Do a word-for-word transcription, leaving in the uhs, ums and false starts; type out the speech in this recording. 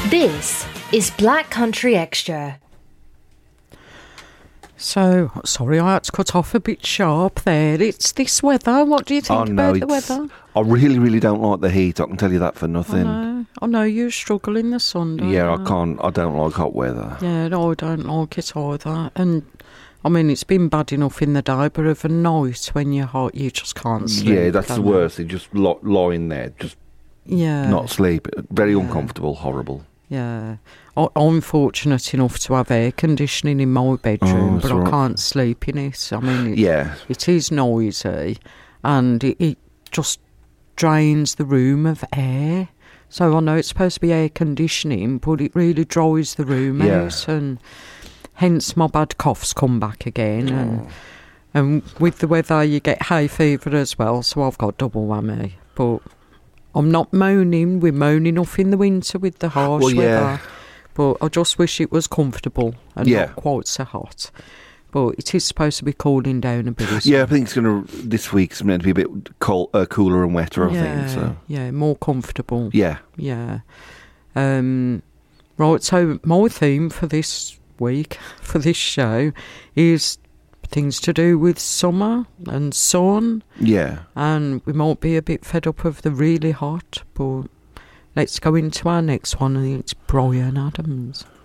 This is Black Country Extra. So, sorry, I had to cut off a bit sharp there. It's this weather. What do you think Oh, no, about the it's- weather? I really, really don't like the heat. I can tell you that for nothing. I know, I know you struggle in the sun, don't Yeah, you? I can't. I don't like hot weather. Yeah, no, I don't like it either. And, I mean, it's been bad enough in the day, but of a night when you're hot, you just can't sleep. Yeah, that's the can you? worst. You just li- lying there, just Yeah. not sleep. Very Yeah. uncomfortable, horrible. Yeah. I, I'm fortunate enough to have air conditioning in my bedroom, Oh, that's but I all right. can't sleep in it. I mean, it, Yeah, it is noisy, and it, it just drains the room of air. So I know it's supposed to be air conditioning, but it really dries the room Yeah. out, and hence my bad coughs come back again. And, and with the weather, you get hay fever as well, so I've got double whammy. But I'm not moaning. We're moaning enough in the winter with the harsh Well, yeah. weather. But I just wish it was comfortable and Yeah. not quite so hot. But it is supposed to be cooling down a bit. isn't yeah. I it? think it's going to. This week's meant to be a bit cold, uh, cooler and wetter. I yeah, think so. yeah, more comfortable. Yeah. Yeah. Um, right, so my theme for this week, for this show, is things to do with summer and sun. Yeah. And we might be a bit fed up of the really hot, but let's go into our next one, and it's Brian Adams.